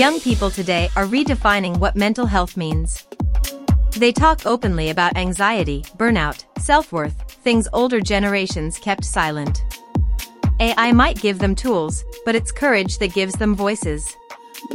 Young people today are redefining what mental health means. They talk openly about anxiety, burnout, self-worth, things older generations kept silent. AI might give them tools, but it's courage that gives them voices.